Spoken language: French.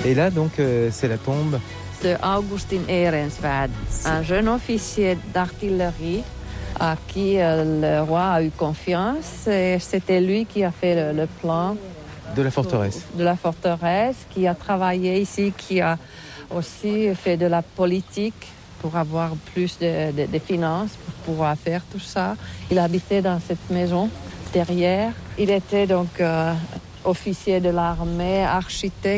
Et là, donc, c'est la tombe de Augustin Ehrensvärd, un jeune officier d'artillerie à qui le roi a eu confiance. Et c'était lui qui a fait le plan de la forteresse. De la forteresse, qui a travaillé ici, qui a aussi fait de la politique pour avoir plus de finances, pour pouvoir faire tout ça. Il habitait dans cette maison derrière. Il était donc officier de l'armée, architecte.